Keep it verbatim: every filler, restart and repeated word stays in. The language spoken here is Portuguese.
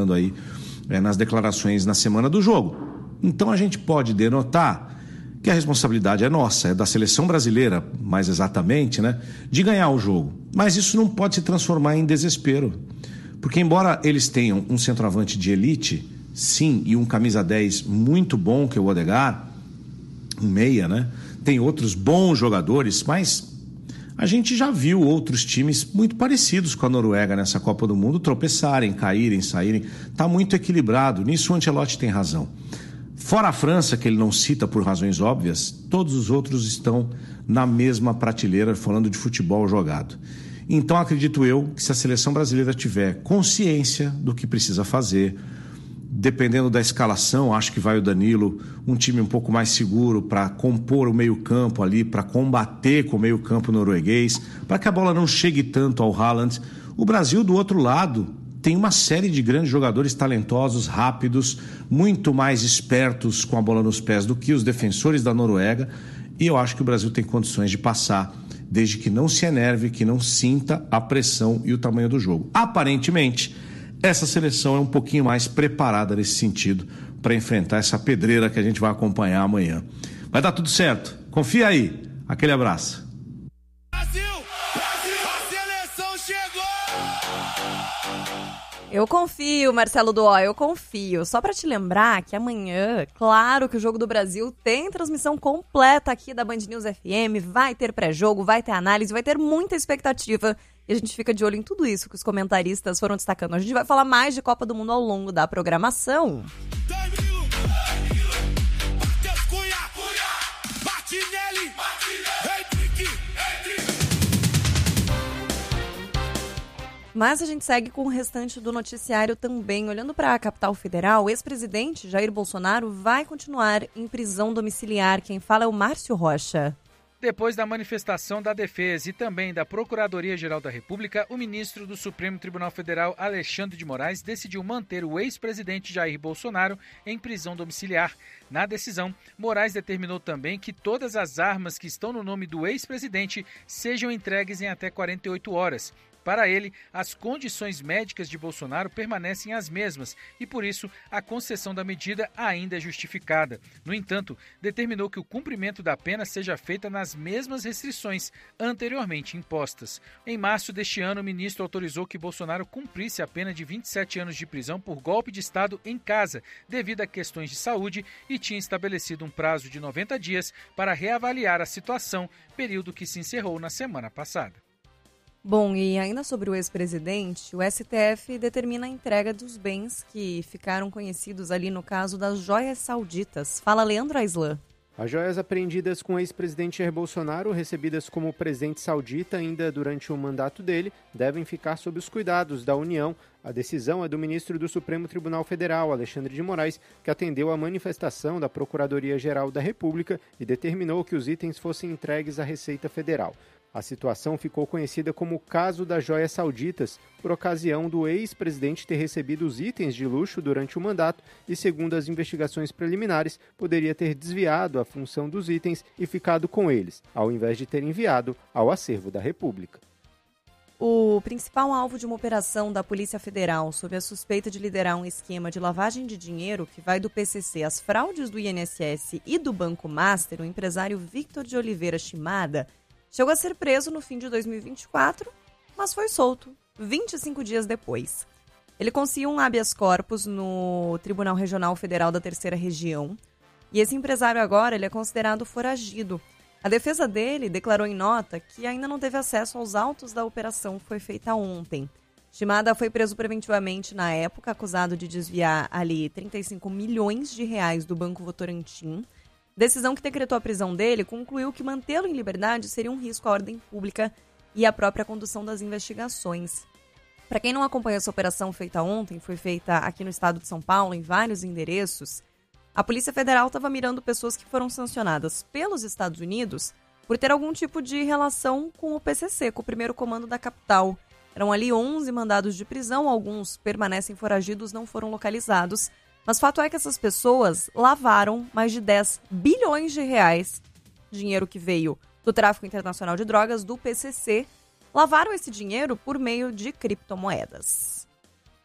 falando aí é, nas declarações na semana do jogo. Então a gente pode denotar que a responsabilidade é nossa, é da seleção brasileira, mais exatamente, né, de ganhar o jogo. Mas isso não pode se transformar em desespero. Porque embora eles tenham um centroavante de elite, sim, e um camisa dez muito bom, que é o Odegaard, um meia, né? Tem outros bons jogadores, mas a gente já viu outros times muito parecidos com a Noruega nessa Copa do Mundo tropeçarem, caírem, saírem. Está muito equilibrado. Nisso o Ancelotti tem razão. Fora a França, que ele não cita por razões óbvias, todos os outros estão na mesma prateleira falando de futebol jogado. Então acredito eu que se a seleção brasileira tiver consciência do que precisa fazer, dependendo da escalação, acho que vai o Danilo, um time um pouco mais seguro para compor o meio-campo ali, para combater com o meio-campo norueguês, para que a bola não chegue tanto ao Haaland. O Brasil, do outro lado, tem uma série de grandes jogadores talentosos, rápidos, muito mais espertos com a bola nos pés do que os defensores da Noruega, e eu acho que o Brasil tem condições de passar, desde que não se enerve, que não sinta a pressão e o tamanho do jogo. Aparentemente, essa seleção é um pouquinho mais preparada nesse sentido para enfrentar essa pedreira que a gente vai acompanhar amanhã. Vai dar tudo certo. Confia aí. Aquele abraço. Brasil! Brasil! A seleção chegou! Eu confio, Marcelo Duó, eu confio. Só para te lembrar que amanhã, claro que o Jogo do Brasil tem transmissão completa aqui da Band News F M, vai ter pré-jogo, vai ter análise, vai ter muita expectativa. E a gente fica de olho em tudo isso que os comentaristas foram destacando. A gente vai falar mais de Copa do Mundo ao longo da programação. Mas a gente segue com o restante do noticiário também. Olhando para a capital federal, o ex-presidente Jair Bolsonaro vai continuar em prisão domiciliar. Quem fala é o Márcio Rocha. Depois da manifestação da Defesa e também da Procuradoria-Geral da República, o ministro do Supremo Tribunal Federal, Alexandre de Moraes, decidiu manter o ex-presidente Jair Bolsonaro em prisão domiciliar. Na decisão, Moraes determinou também que todas as armas que estão no nome do ex-presidente sejam entregues em até quarenta e oito horas. Para ele, as condições médicas de Bolsonaro permanecem as mesmas e, por isso, a concessão da medida ainda é justificada. No entanto, determinou que o cumprimento da pena seja feita nas mesmas restrições anteriormente impostas. Em março deste ano, o ministro autorizou que Bolsonaro cumprisse a pena de vinte e sete anos de prisão por golpe de Estado em casa, devido a questões de saúde, e tinha estabelecido um prazo de noventa dias para reavaliar a situação, período que se encerrou na semana passada. Bom, e ainda sobre o ex-presidente, o S T F determina a entrega dos bens que ficaram conhecidos ali no caso das joias sauditas. Fala, Leandro Aislan. As joias apreendidas com o ex-presidente Jair Bolsonaro, recebidas como presente saudita ainda durante o mandato dele, devem ficar sob os cuidados da União. A decisão é do ministro do Supremo Tribunal Federal, Alexandre de Moraes, que atendeu à manifestação da Procuradoria-Geral da República e determinou que os itens fossem entregues à Receita Federal. A situação ficou conhecida como o caso das joias sauditas, por ocasião do ex-presidente ter recebido os itens de luxo durante o mandato e, segundo as investigações preliminares, poderia ter desviado a função dos itens e ficado com eles, ao invés de ter enviado ao acervo da República. O principal alvo de uma operação da Polícia Federal sob a suspeita de liderar um esquema de lavagem de dinheiro que vai do P C C às fraudes do I N S S e do Banco Master, o empresário Victor de Oliveira Shimada, chegou a ser preso no fim de dois mil e vinte e quatro, mas foi solto vinte e cinco dias depois. Ele conseguiu um habeas corpus no Tribunal Regional Federal da Terceira Região e esse empresário agora ele é considerado foragido. A defesa dele declarou em nota que ainda não teve acesso aos autos da operação que foi feita ontem. Shimada foi preso preventivamente na época, acusado de desviar ali trinta e cinco milhões de reais do Banco Votorantim. Decisão que decretou a prisão dele concluiu que mantê-lo em liberdade seria um risco à ordem pública e à própria condução das investigações. Para quem não acompanhou essa operação feita ontem, foi feita aqui no estado de São Paulo, em vários endereços, a Polícia Federal estava mirando pessoas que foram sancionadas pelos Estados Unidos por ter algum tipo de relação com o P C C, com o primeiro comando da capital. Eram ali onze mandados de prisão, alguns permanecem foragidos, não foram localizados. Mas fato é que essas pessoas lavaram mais de dez bilhões de reais, dinheiro que veio do tráfico internacional de drogas, do P C C, lavaram esse dinheiro por meio de criptomoedas.